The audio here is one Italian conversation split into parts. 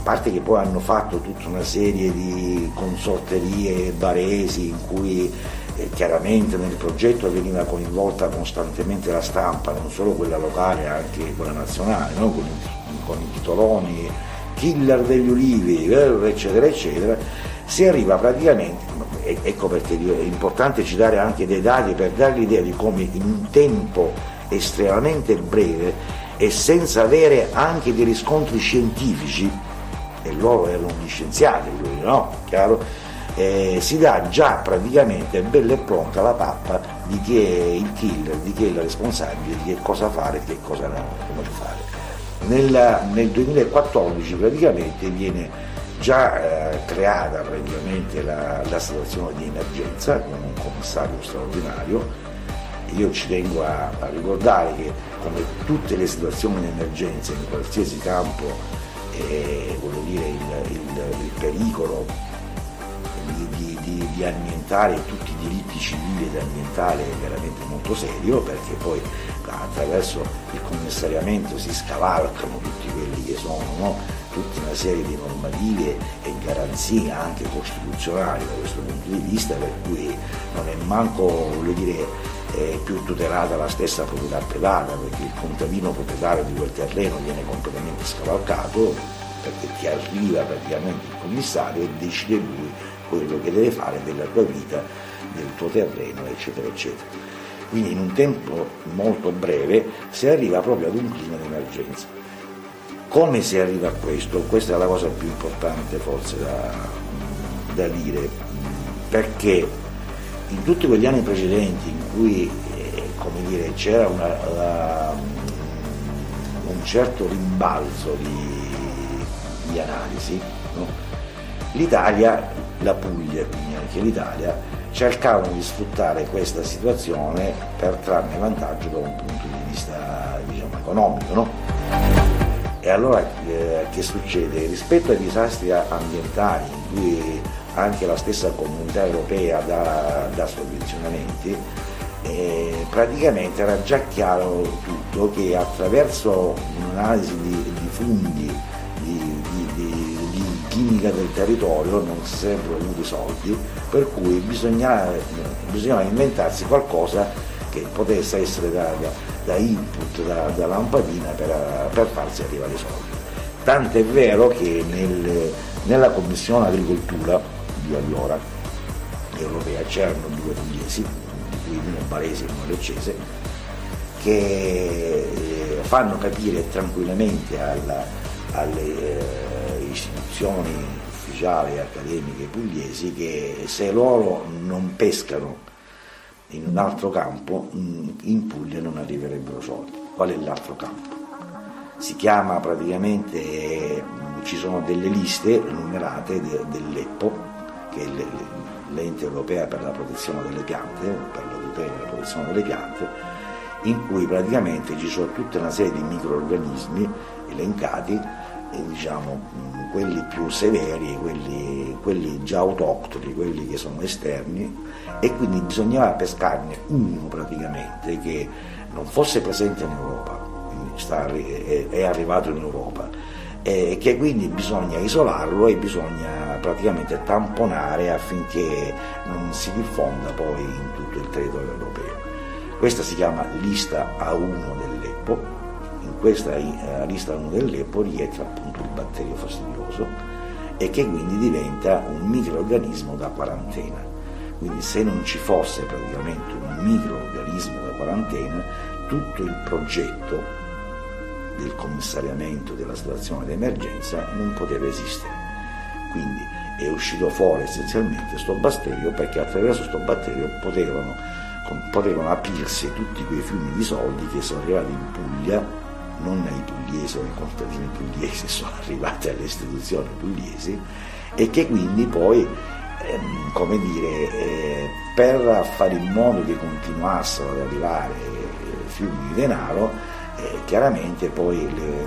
parte che poi hanno fatto tutta una serie di consorterie baresi in cui chiaramente nel progetto veniva coinvolta costantemente la stampa, non solo quella locale, anche quella nazionale, no? con i titoloni, killer degli ulivi, eccetera, eccetera, si arriva praticamente, ecco perché è importante citare anche dei dati per dare l'idea di come in un tempo estremamente breve e senza avere anche dei riscontri scientifici, e loro erano gli scienziati, lui, no? Chiaro? Si dà già praticamente bella e pronta la pappa di chi è il killer, di chi è il responsabile, di che cosa fare e che cosa non fare. Nel 2014 praticamente viene già creata praticamente la situazione di emergenza con un commissario straordinario. Io ci tengo a ricordare che come tutte le situazioni di emergenza in qualsiasi campo, voglio dire, il pericolo di annientare tutti i diritti civili ed ambientali è veramente molto serio, perché poi attraverso il commissariamento si scavalcano tutti quelli che sono, no? Tutta una serie di normative e garanzie anche costituzionali da questo punto di vista, per cui non è manco, voglio dire, più tutelata la stessa proprietà privata, perché il contadino proprietario di quel terreno viene completamente scavalcato, perché ti arriva praticamente il commissario e decide lui quello che deve fare della tua vita, del tuo terreno, eccetera, eccetera. Quindi in un tempo molto breve si arriva proprio ad un clima di emergenza. Come si arriva a questo? Questa è la cosa più importante forse da dire, perché in tutti quegli anni precedenti in cui come dire, c'era un certo rimbalzo di analisi, no? L'Italia, la Puglia, quindi anche l'Italia, cercavano di sfruttare questa situazione per trarne vantaggio da un punto di vista, diciamo, economico, no? E allora che succede? Rispetto ai disastri ambientali in cui anche la stessa comunità europea dà sovvenzionamenti, praticamente era già chiaro tutto che attraverso un'analisi di funghi, di chimica del territorio non si sarebbero avuti soldi, per cui bisognava inventarsi qualcosa che potesse essere da input, da lampadina per farsi arrivare i soldi. Tant'è vero che nella Commissione Agricoltura di allora europea c'erano due pugliesi, di cui uno barese e uno leccese, che fanno capire tranquillamente alle istituzioni ufficiali e accademiche pugliesi che se loro non pescano in un altro campo, in Puglia non arriverebbero soldi. Qual è l'altro campo? Si chiama praticamente, ci sono delle liste numerate dell'EPPO, che è l'ente europea per la protezione delle piante, per la tutela e la protezione delle piante, in cui praticamente ci sono tutta una serie di microrganismi elencati, diciamo quelli più severi, quelli già autoctoni, quelli che sono esterni, e quindi bisognava pescarne uno praticamente che non fosse presente in Europa, è arrivato in Europa, e che quindi bisogna isolarlo e bisogna praticamente tamponare affinché non si diffonda poi in tutto il territorio europeo. Questa si chiama lista A1 dell'EPPO. In questa lista 1 dell'EPPO rientra appunto il batterio fastidioso, e che quindi diventa un microorganismo da quarantena. Quindi se non ci fosse praticamente un microorganismo da quarantena, tutto il progetto del commissariamento della situazione d'emergenza non poteva esistere. Quindi è uscito fuori essenzialmente questo batterio, perché attraverso questo batterio potevano aprirsi tutti quei fiumi di soldi che sono arrivati in Puglia, non ai pugliesi o ai contadini pugliesi, sono arrivati alle istituzioni pugliesi, e che quindi poi, come dire, per fare in modo che continuassero ad arrivare fiumi di denaro, chiaramente poi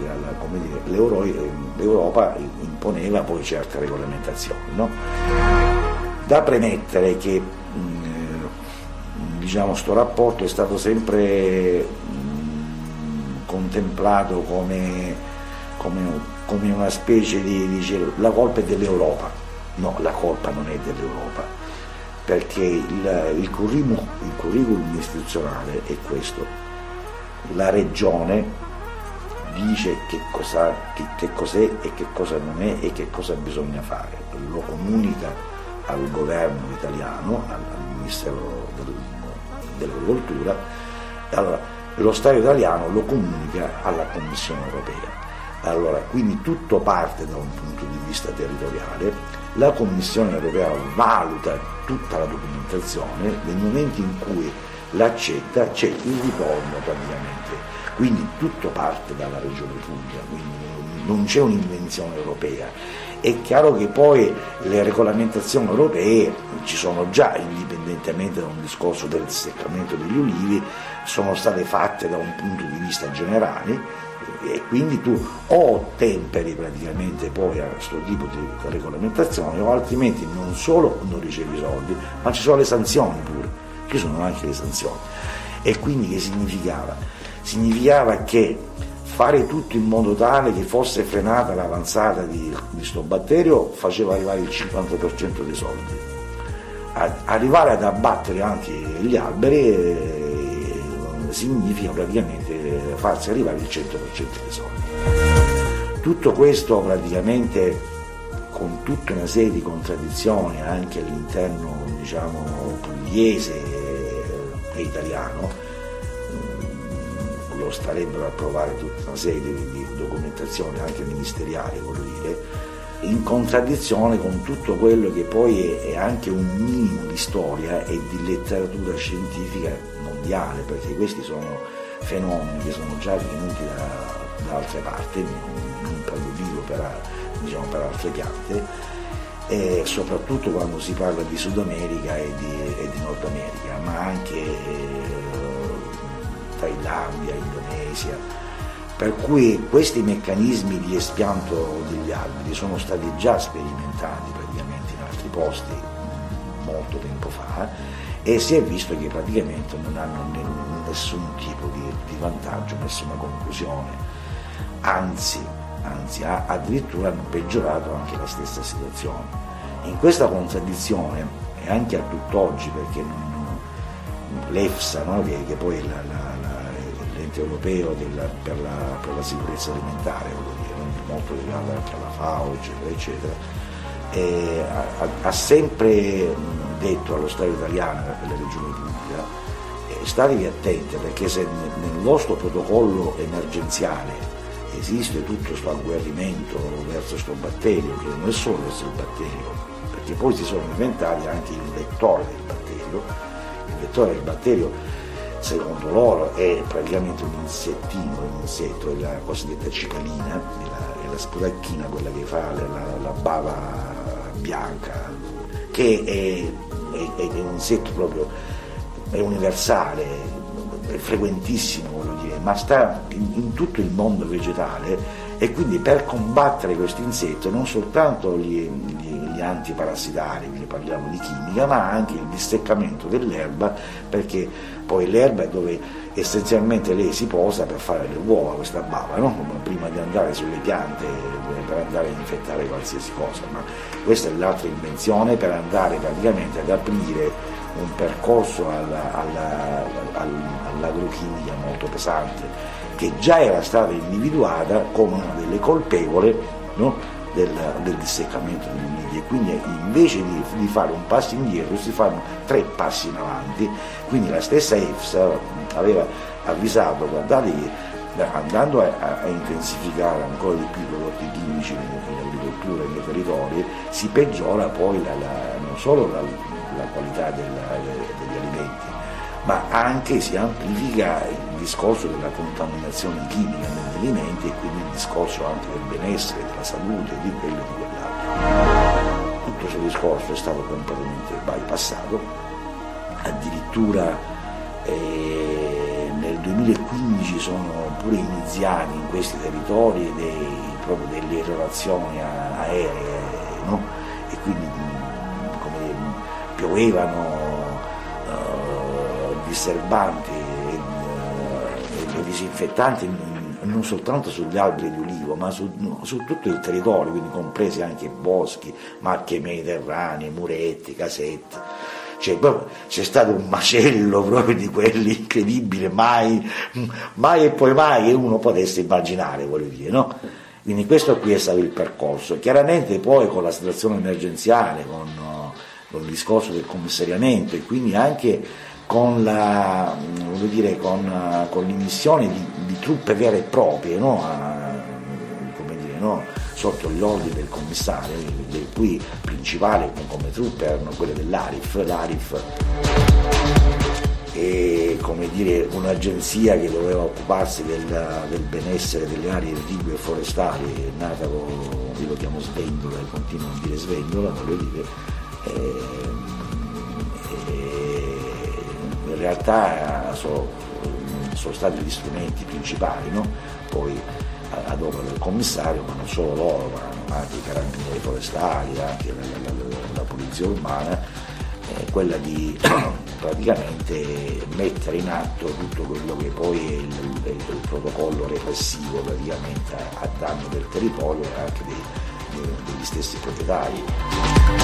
l'Europa imponeva poi certe regolamentazioni, no? Da premettere che diciamo, sto rapporto è stato sempre contemplato come come una specie di dice la colpa è dell'Europa. No, la colpa non è dell'Europa, perché il curriculum istituzionale è questo: la regione dice che cos'è e che cosa non è e che cosa bisogna fare, lo comunica al governo italiano, al Ministero dell'Agricoltura, allora lo Stato italiano lo comunica alla Commissione europea. Allora, quindi tutto parte da un punto di vista territoriale, la Commissione europea valuta tutta la documentazione, nel momento in cui l'accetta c'è il ritorno praticamente. Quindi tutto parte dalla Regione Puglia, quindi non c'è un'invenzione europea. È chiaro che poi le regolamentazioni europee ci sono già, indipendentemente da un discorso del seccamento degli ulivi, sono state fatte da un punto di vista generale, e quindi tu o temperi praticamente poi a questo tipo di regolamentazione, o altrimenti non solo non ricevi i soldi, ma ci sono le sanzioni pure, ci sono anche le sanzioni. E quindi che significava? Significava che fare tutto in modo tale che fosse frenata l'avanzata di questo batterio faceva arrivare il 50% dei soldi. Arrivare ad abbattere anche gli alberi significa praticamente farsi arrivare il 100% dei soldi. Tutto questo praticamente con tutta una serie di contraddizioni anche all'interno, diciamo, pugliese e italiano, lo starebbero a approvare tutta una serie di documentazioni anche ministeriali, voglio dire, in contraddizione con tutto quello che poi è anche un minimo di storia e di letteratura scientifica mondiale, perché questi sono fenomeni che sono già venuti da altre parti, non per l'ulivo, diciamo, per altre piante, e soprattutto quando si parla di Sud America e di Nord America, ma anche Thailandia, Indonesia, per cui questi meccanismi di espianto degli alberi sono stati già sperimentati praticamente in altri posti molto tempo fa, e si è visto che praticamente non hanno nessun tipo di vantaggio, nessuna conclusione, anzi addirittura hanno peggiorato anche la stessa situazione. In questa contraddizione, e anche a tutt'oggi, perché l'EFSA, no, che poi è l'ente europeo per la sicurezza alimentare, voglio dire, molto legato anche alla FAO, eccetera, eccetera, ha sempre detto allo Stato italiano e alle regioni Puglia: statevi attenti, perché se nel vostro protocollo emergenziale esiste tutto questo agguerrimento verso questo batterio, che non è solo verso il batterio, perché poi si sono inventati anche il vettore del batterio. Il vettore del batterio, secondo loro, è praticamente un insetto, è la cosiddetta cicalina, è la sputacchina, quella che fa la bava bianca, che è un insetto proprio, è universale, è frequentissimo, voglio dire, ma sta in tutto il mondo vegetale, e quindi per combattere questo insetto non soltanto gli antiparassitari, quindi parliamo di chimica, ma anche il disseccamento dell'erba, perché poi l'erba è dove essenzialmente lei si posa per fare le uova, questa bava, no? Prima di andare sulle piante per andare a infettare qualsiasi cosa, ma questa è l'altra invenzione per andare praticamente ad aprire un percorso all'agrochimica molto pesante, che già era stata individuata come una delle colpevoli, no, del disseccamento degli ulivi, e quindi invece di fare un passo indietro si fanno 3 passi in avanti. Quindi la stessa EFSA aveva avvisato: guardate che andando a intensificare ancora di più i prodotti chimici in agricoltura e nei territori, si peggiora poi non solo la qualità degli alimenti, ma anche si amplifica il discorso della contaminazione chimica negli alimenti, e quindi il discorso anche del benessere, della salute, di quello e di quell'altro. Tutto questo discorso è stato completamente bypassato, addirittura nel 2015 sono pure iniziati in questi territori proprio delle irrorazioni aeree, no? E quindi piovevano disturbanti e disinfettanti non soltanto sugli alberi di ulivo, ma su tutto il territorio, quindi compresi anche boschi, macchie mediterranee, muretti, casette. Cioè, c'è stato un macello proprio di quelli incredibili, mai e poi mai che uno potesse immaginare, voglio dire, no? Quindi questo qui è stato il percorso. Chiaramente poi con la situazione emergenziale, con il discorso del commissariamento e quindi anche con l'immissione di truppe vere e proprie, no? Sotto gli ordini del commissario, le cui principali come truppe erano quelle l'ARIF e un'agenzia che doveva occuparsi del benessere delle aree residue e forestali, nata io lo chiamo Svendola e continuo a dire Svendola, voglio dire, in realtà sono stati gli strumenti principali, no? Poi ad opera del commissario, ma non solo loro, ma anche i carabinieri forestali, anche la polizia urbana, quella di praticamente mettere in atto tutto quello che poi è il protocollo repressivo praticamente a danno del territorio e anche degli stessi proprietari.